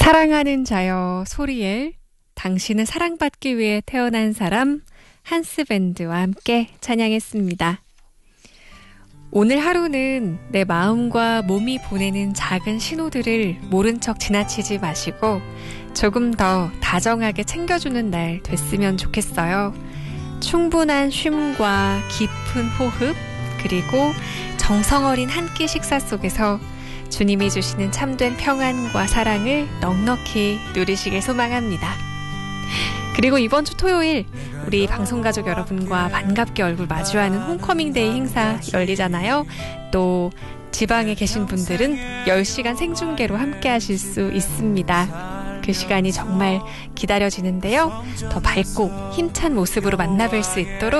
사랑하는 자여 소리엘, 당신은 사랑받기 위해 태어난 사람 한스밴드와 함께 찬양했습니다. 오늘 하루는 내 마음과 몸이 보내는 작은 신호들을 모른 척 지나치지 마시고 조금 더 다정하게 챙겨주는 날 됐으면 좋겠어요. 충분한 쉼과 깊은 호흡, 그리고 정성 어린 한 끼 식사 속에서 주님이 주시는 참된 평안과 사랑을 넉넉히 누리시길 소망합니다. 그리고 이번 주 토요일 우리 방송가족 여러분과 반갑게 얼굴 마주하는 홈커밍데이 행사 열리잖아요. 또 지방에 계신 분들은 10시간 생중계로 함께 하실 수 있습니다. 그 시간이 정말 기다려지는데요. 더 밝고 힘찬 모습으로 만나뵐 수 있도록